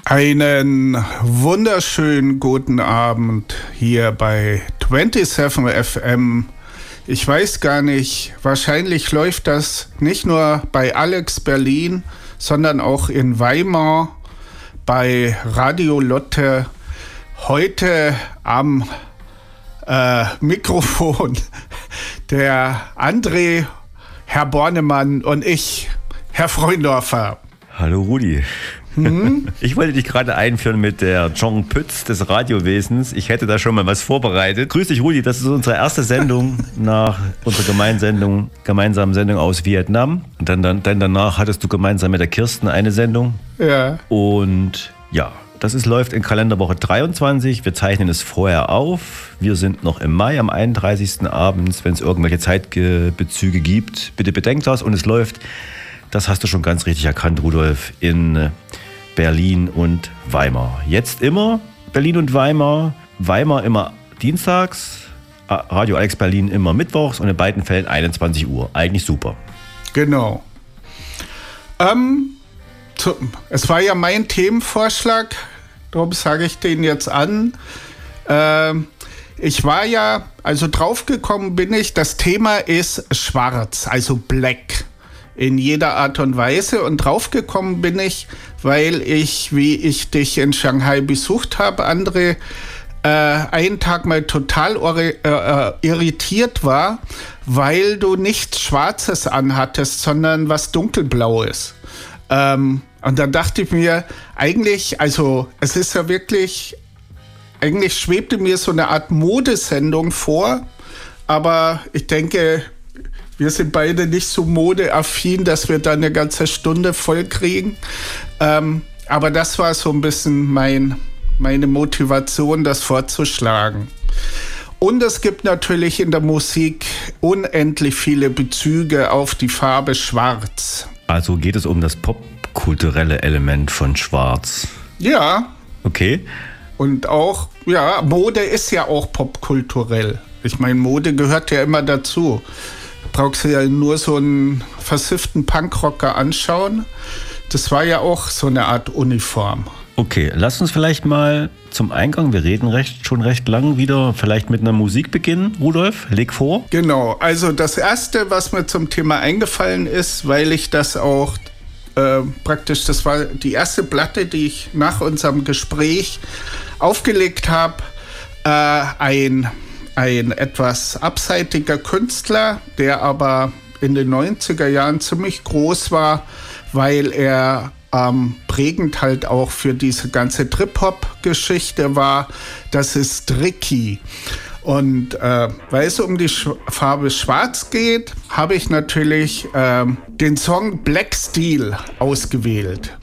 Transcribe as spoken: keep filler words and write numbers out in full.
Einen wunderschönen guten Abend hier bei siebenundzwanzig F M. Ich weiß gar nicht, wahrscheinlich läuft das nicht nur bei Alex Berlin, sondern auch in Weimar bei Radio Lotte. Heute am äh, Mikrofon der André, Herr Bornemann und ich, Herr Freundorfer. Hallo Rudi. Hm? Ich wollte dich gerade einführen mit der Jean Pütz des Radiowesens. Ich hätte da schon mal was vorbereitet. Grüß dich, Rudi. Das ist unsere erste Sendung nach unserer Gemeinsendung, gemeinsamen Sendung aus Vietnam. Und dann, dann, dann danach hattest du gemeinsam mit der Kirsten eine Sendung. Ja. Und ja, das ist, läuft in Kalenderwoche dreiundzwanzig. Wir zeichnen es vorher auf. Wir sind noch im Mai, am einunddreißigsten abends. Wenn es irgendwelche Zeitbezüge gibt, bitte bedenkt das. Und es läuft, das hast du schon ganz richtig erkannt, Rudolf, in Berlin und Weimar. Jetzt immer Berlin und Weimar. Weimar immer dienstags, Radio Alex Berlin immer mittwochs und in beiden Fällen einundzwanzig Uhr. Eigentlich super. Genau. Ähm, zu, es war ja mein Themenvorschlag, darum sage ich den jetzt an. Ähm, ich war ja, also draufgekommen bin ich, das Thema ist schwarz, also black. In jeder Art und Weise. Und draufgekommen bin ich, weil ich, wie ich dich in Shanghai besucht habe, André, äh, einen Tag mal total ori- äh, irritiert war, weil du nichts Schwarzes anhattest, sondern was Dunkelblaues. Ähm, und da dachte ich mir, eigentlich, also es ist ja wirklich, eigentlich schwebte mir so eine Art Modesendung vor, aber ich denke, wir sind beide nicht so modeaffin, dass wir da eine ganze Stunde voll kriegen. Ähm, aber das war so ein bisschen mein, meine Motivation, das vorzuschlagen. Und es gibt natürlich in der Musik unendlich viele Bezüge auf die Farbe Schwarz. Also geht es um das popkulturelle Element von Schwarz? Ja. Okay. Und auch, ja, Mode ist ja auch popkulturell. Ich meine, Mode gehört ja immer dazu. Brauchst du ja nur so einen versifften Punkrocker anschauen. Das war ja auch so eine Art Uniform. Okay, lass uns vielleicht mal zum Eingang, wir reden recht, schon recht lang wieder, vielleicht mit einer Musik beginnen. Rudolf, leg vor. Genau, also das Erste, was mir zum Thema eingefallen ist, weil ich das auch äh, praktisch, das war die erste Platte, die ich nach unserem Gespräch aufgelegt habe, äh, ein... Ein etwas abseitiger Künstler, der aber in den neunziger Jahren ziemlich groß war, weil er ähm, prägend halt auch für diese ganze Trip-Hop-Geschichte war. Das ist Ricky. Und äh, weil es um die Sch- Farbe Schwarz geht, habe ich natürlich äh, den Song Black Steel ausgewählt.